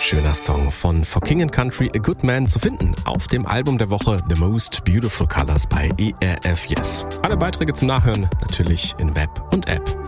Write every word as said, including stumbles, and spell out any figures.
Schöner Song von For King and Country, A Good Man, zu finden auf dem Album der Woche The Most Beautiful Colors bei E R F Yes. Alle Beiträge zum Nachhören natürlich in Web und App.